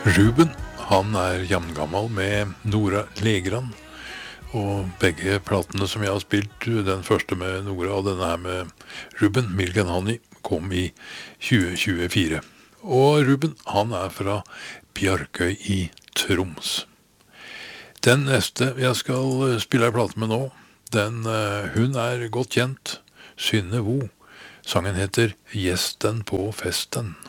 Ruben, han jamngammal med Nora Legrand, og begge platene som jeg har spilt, den første med Nora og denne her med Ruben, Milk and Honey, kom i 2024. Og Ruben, han fra Bjarkøy i Troms. Den neste jeg skal spille en plate med nå, hun godt kjent, Synne Vo. Sangen heter Gjesten på festen.